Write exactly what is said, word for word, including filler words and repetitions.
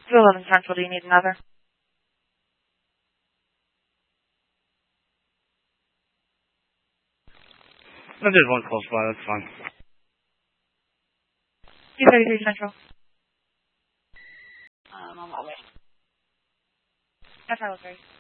two eleven Central, do you need another? I did one close by, that's fine. two thirty-three Central. Um, I'm on my way. That's how it was.